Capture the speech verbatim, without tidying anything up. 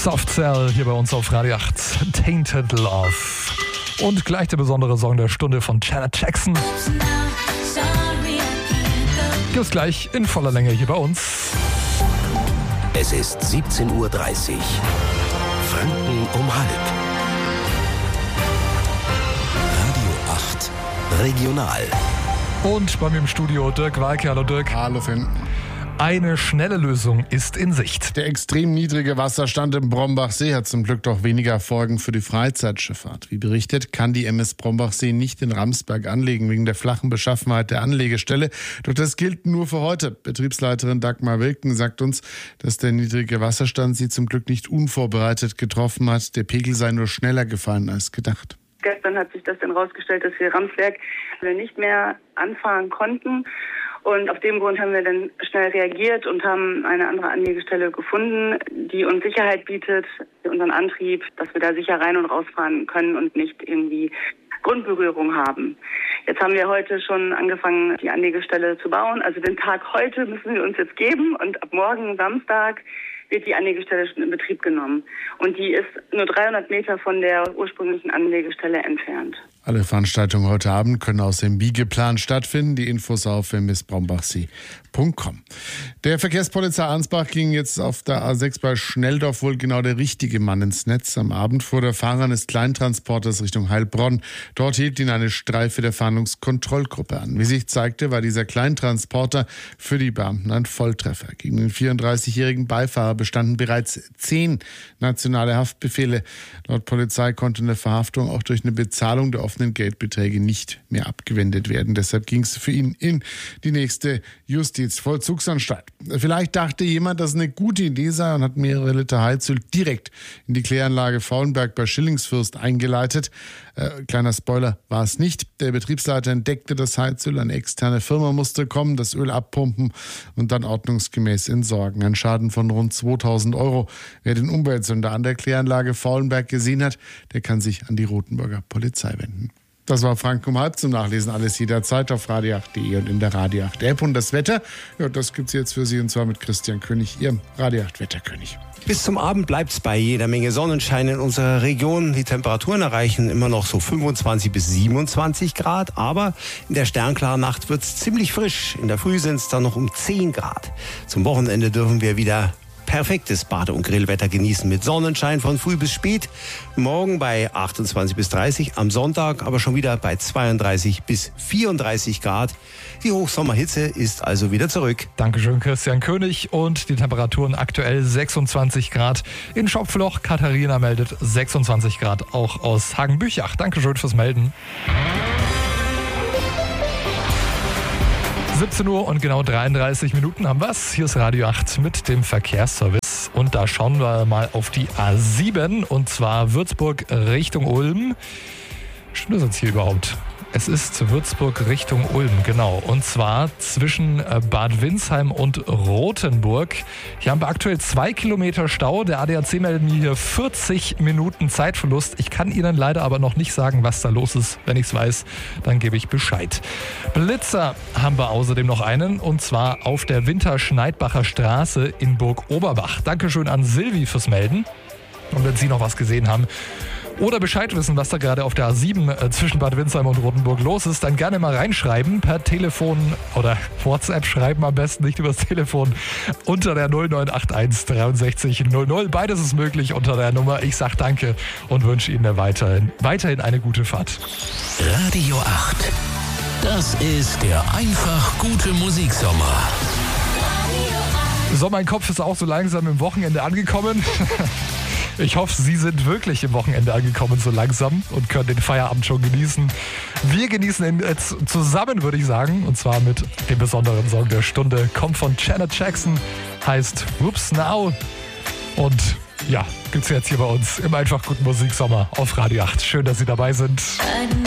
Soft Cell hier bei uns auf Radio acht. Tainted Love. Und gleich der besondere Song der Stunde von Janet Jackson. Gibt's gleich in voller Länge hier bei uns. Es ist siebzehn Uhr dreißig. Franken um halb. Radio acht Regional. Und bei mir im Studio Dirk Walke. Hallo Dirk. Hallo Finn. Eine schnelle Lösung ist in Sicht. Der extrem niedrige Wasserstand im Brombachsee hat zum Glück doch weniger Folgen für die Freizeitschifffahrt. Wie berichtet, kann die M S Brombachsee nicht in Ramsberg anlegen, wegen der flachen Beschaffenheit der Anlegestelle. Doch das gilt nur für heute. Betriebsleiterin Dagmar Wilken sagt uns, dass der niedrige Wasserstand sie zum Glück nicht unvorbereitet getroffen hat. Der Pegel sei nur schneller gefallen als gedacht. Gestern hat sich das dann rausgestellt, dass wir Ramsberg nicht mehr anfahren konnten. Und auf dem Grund haben wir dann schnell reagiert und haben eine andere Anlegestelle gefunden, die uns Sicherheit bietet, unseren Antrieb, dass wir da sicher rein und rausfahren können und nicht irgendwie Grundberührung haben. Jetzt haben wir heute schon angefangen, die Anlegestelle zu bauen. Also den Tag heute müssen wir uns jetzt geben und ab morgen Samstag wird die Anlegestelle schon in Betrieb genommen. Und die ist nur dreihundert Meter von der ursprünglichen Anlegestelle entfernt. Alle Veranstaltungen heute Abend können außerdem wie geplant stattfinden. Die Infos auf w m s brombachsee punkt com. Der Verkehrspolizei Ansbach ging jetzt auf der A sechs bei Schnelldorf wohl genau der richtige Mann ins Netz. Am Abend fuhr der Fahrer eines Kleintransporters Richtung Heilbronn. Dort hielt ihn eine Streife der Fahndungskontrollgruppe an. Wie sich zeigte, war dieser Kleintransporter für die Beamten ein Volltreffer. Gegen den vierunddreißigjährigen Beifahrer bestanden bereits zehn nationale Haftbefehle. Laut Polizei konnte eine Verhaftung auch durch eine Bezahlung der offenen Geldbeträge nicht mehr abgewendet werden. Deshalb ging es für ihn in die nächste Justizvollzugsanstalt. Vielleicht dachte jemand, das ist eine gute Idee sei und hat mehrere Liter Heizöl direkt in die Kläranlage Frauenberg bei Schillingsfürst eingeleitet. Äh, kleiner Spoiler, war es nicht. Der Betriebsleiter entdeckte das Heizöl, eine externe Firma musste kommen, das Öl abpumpen und dann ordnungsgemäß entsorgen. Ein Schaden von rund zweitausend Euro. Wer den Umweltsünder an der Kläranlage Frauenberg gesehen hat, der kann sich an die Rotenburger Polizei wenden. Das war Franken um halb. Zum Nachlesen alles jederzeit auf radio acht punkt de und in der Radio acht App. Und das Wetter, ja, das gibt's jetzt für Sie und zwar mit Christian König, Ihrem Radio acht Wetterkönig. Bis zum Abend bleibt es bei jeder Menge Sonnenschein in unserer Region. Die Temperaturen erreichen immer noch so fünfundzwanzig bis siebenundzwanzig Grad. Aber in der sternklaren Nacht wird es ziemlich frisch. In der Früh sind es dann noch um zehn Grad. Zum Wochenende dürfen wir wieder perfektes Bade- und Grillwetter genießen mit Sonnenschein von früh bis spät. Morgen bei achtundzwanzig bis dreißig, am Sonntag aber schon wieder bei zweiunddreißig bis vierunddreißig Grad. Die Hochsommerhitze ist also wieder zurück. Dankeschön, Christian König. Und die Temperaturen aktuell sechsundzwanzig Grad in Schopfloch. Katharina meldet sechsundzwanzig Grad auch aus Hagenbüchach. Dankeschön fürs Melden. siebzehn Uhr und genau dreiunddreißig Minuten haben wir's. Hier ist Radio acht mit dem Verkehrsservice. Und da schauen wir mal auf die A sieben und zwar Würzburg Richtung Ulm. Stimmt das jetzt hier überhaupt? Es ist Würzburg Richtung Ulm, genau. Und zwar zwischen Bad Windsheim und Rothenburg. Hier haben wir aktuell zwei Kilometer Stau. Der A D A C meldet mir hier vierzig Minuten Zeitverlust. Ich kann Ihnen leider aber noch nicht sagen, was da los ist. Wenn ich es weiß, dann gebe ich Bescheid. Blitzer haben wir außerdem noch einen. Und zwar auf der Winterschneidbacher Straße in Burg Oberbach. Dankeschön an Silvi fürs Melden. Und wenn Sie noch was gesehen haben oder Bescheid wissen, was da gerade auf der A sieben äh, zwischen Bad Windsheim und Rothenburg los ist, dann gerne mal reinschreiben per Telefon oder WhatsApp schreiben, am besten nicht übers Telefon, unter der null neun acht eins dreiundsechzig null null. Beides ist möglich unter der Nummer. Ich sag danke und wünsche Ihnen weiterhin, weiterhin eine gute Fahrt. Radio acht. Das ist der einfach gute Musiksommer. So, mein Kopf ist auch so langsam im Wochenende angekommen. Ich hoffe, Sie sind wirklich im Wochenende angekommen so langsam und können den Feierabend schon genießen. Wir genießen ihn jetzt zusammen, würde ich sagen, und zwar mit dem besonderen Song der Stunde. Kommt von Janet Jackson, heißt Whoops Now und ja, gibt's jetzt hier bei uns im einfach guten Musiksommer auf Radio acht. Schön, dass Sie dabei sind.